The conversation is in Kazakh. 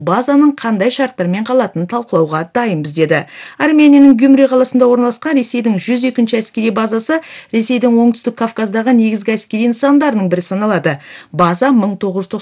базаның қандай шарттармен қалатынын талқылауға дайынбыз деді. Арменияның Гюмри қаласында орналасқан Ресейдің 102-ші әскери базасы Ресейдің оңтүстік Кавказдағы негізгі әскери нысандарының бірі саналады. База 1990